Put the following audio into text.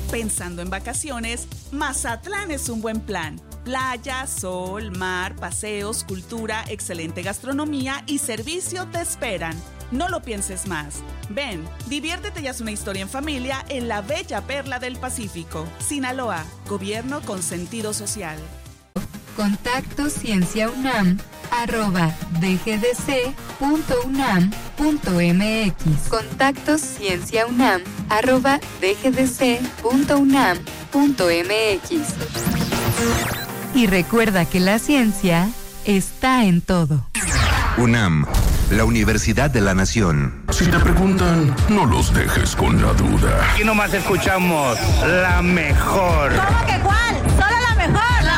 Pensando en vacaciones, Mazatlán es un buen plan. Playa, sol, mar, paseos, cultura, excelente gastronomía y servicio te esperan. No lo pienses más. Ven, diviértete y haz una historia en familia en la bella perla del Pacífico. Sinaloa, gobierno con sentido social. Contacto cienciaunam@dgdc.unam.mx. Contacto cienciaunam@dgdc.unam.mx. Y recuerda que la ciencia está en todo. UNAM, la Universidad de la Nación. Si te preguntan, no los dejes con la duda. Aquí nomás escuchamos la mejor. ¿Cómo que cuál?